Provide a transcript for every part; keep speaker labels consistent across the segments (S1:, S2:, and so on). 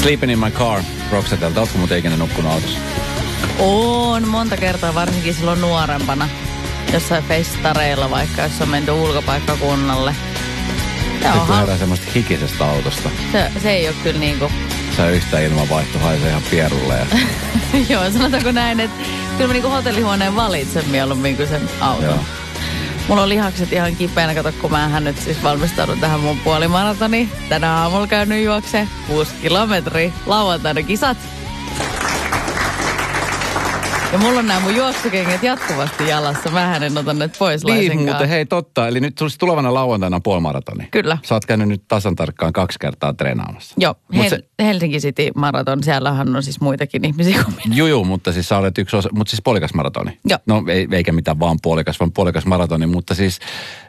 S1: Sleeping in my car, Roxetelta. Ootko muuten ikinä nukkunut autossa?
S2: On monta kertaa, varsinkin silloin nuorempana. Jossain festareilla vaikka, jos on menty ulkopaikkakunnalle.
S1: Sitten kun herää semmoista hikisestä autosta.
S2: Se ei ole kyllä niinku...
S1: Sä yhtään ilmanvaihto haisee ihan pierulle.
S2: Joo, sanotaanko näin, että kyllä mä niinku hotellihuoneen valitsen mieluummin kuin sen auton. Joo. Mulla on lihakset ihan kipeänä, kato kun mähän nyt siis valmistaudun tähän mun puolimaratoni. Tänä aamulla käynyt juokse 6 kilometriä, lauantaina kisat. Ja mulla on nämä mun juoksukengät jatkuvasti jalassa. Mähän en ota ne pois laisinkaan.
S1: Niin, muuten hei totta. Eli nyt tulevana lauantaina puolimaratoni.
S2: Kyllä.
S1: Sä oot käynyt nyt tasan tarkkaan 2 kertaa treenaamassa.
S2: Joo. Helsinki City maraton. Siellähän on siis muitakin ihmisiä kuin minä.
S1: Juu, mutta siis sä olet yksi osa, mutta siis puolikas maratoni.
S2: Joo.
S1: No eikä mitään vaan puolikas, vaan puolikas maratoni. Mutta siis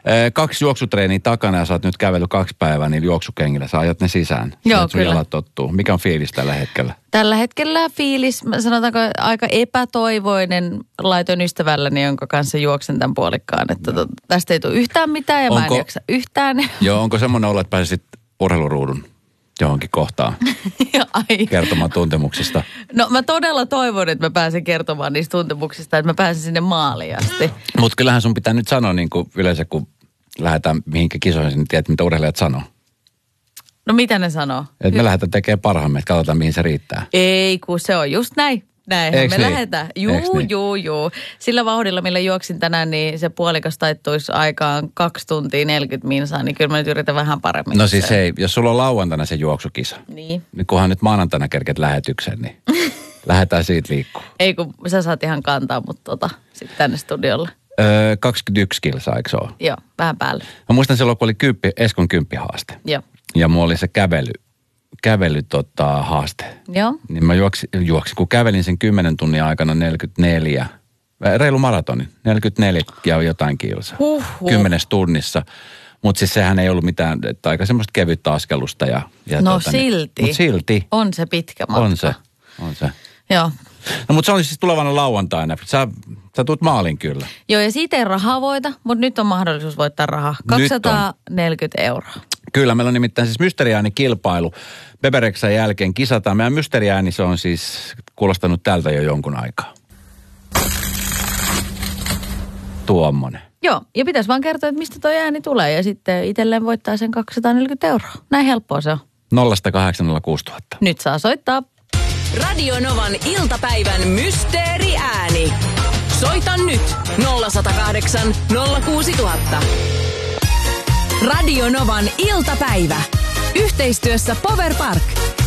S1: 2 juoksutreeniä takana ja sä oot nyt kävellyt 2 päivää niillä juoksukengillä. Sä ajat ne sisään.
S2: Joo,
S1: kyllä. Sun jalat tottuu. Mikä on fiilis tällä hetkellä?
S2: Tällä hetkellä fiilis, sanotaanko aika epätoivoinen, laitoin ystävälläni, jonka kanssa juoksen tämän puolikkaan. Että tästä ei tule yhtään mitään ja mä en jaksa yhtään.
S1: Joo, onko semmoinen olo, että pääsisit urheiluruudun johonkin kohtaan kertomaan tuntemuksista?
S2: No mä todella toivon, että mä pääsen kertomaan niistä tuntemuksista, että mä pääsen sinne maaliin asti.
S1: Mutta kyllähän sun pitää nyt sanoa niin kuin yleensä, kun lähdetään mihinkä kisoihin, niin tiedät, mitä urheilijat sanoo.
S2: No mitä ne sanoo?
S1: Että me lähdetään tekemään parhaamme, että katsotaan mihin se riittää.
S2: Ei, kun se on just näin. Näinhän
S1: Eiks
S2: me
S1: niin?
S2: lähdetään. Juu. Sillä vauhdilla, millä juoksin tänään, niin se puolikas taittuisi aikaan 2 tuntia 40 minsaa, niin kyllä mä nyt yritän vähän paremmin.
S1: No siis hei, jos sulla on lauantaina se juoksukisa, niin kunhan nyt maanantaina kerket lähetykseen, niin lähdetään siitä liikkuu.
S2: Ei, kun sä saat ihan kantaa mut sitten tänne studiolle.
S1: 21 kilsaa, eikö se ole?
S2: Joo, vähän päälle.
S1: Mä muistan silloin, kun oli Eskon 10 haaste.
S2: Joo.
S1: Ja mulla oli se kävely haaste.
S2: Joo.
S1: Niin mä juoksin, kun kävelin sen 10 tunnin aikana 44, reilu maratoni, 44 ja jotain kilsaa. 10 tunnissa. Mutta siis sehän ei ollut mitään, että aika semmoista kevyttä askelusta.
S2: No silti.
S1: Mutta silti.
S2: On se pitkä matka.
S1: On se.
S2: Joo.
S1: No mutta se on siis tulevana lauantaina. Sä tuut maaliin kyllä.
S2: Joo, ja siitä ei rahaa voita, mutta nyt on mahdollisuus voittaa rahaa. 240 euroa.
S1: Kyllä, meillä on nimittäin siis Mysteriääni-kilpailu. Bebereksan jälkeen kisataan. Meidän Mysteriääni, se on siis kuulostanut tältä jo jonkun aikaa. Tuommoinen.
S2: Joo, ja pitäisi vaan kertoa, että mistä toi ääni tulee. Ja sitten itselleen voittaa sen 240 euroa. Näin helppoa se on.
S1: 0806000.
S2: Nyt saa soittaa.
S3: Radio Novan iltapäivän mysteeriääni. Soita nyt 0108 06000. Radio Novan iltapäivä. Yhteistyössä Power Park.